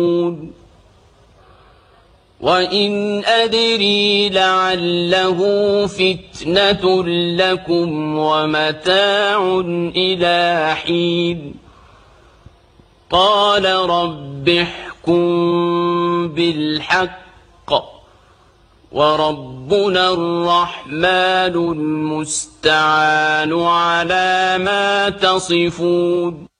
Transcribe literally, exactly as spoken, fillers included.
وإن أدري لعله فتنة لكم ومتاع إلى حين قال رب احكم بالحق وربنا الرحمن المستعان على ما تصفون.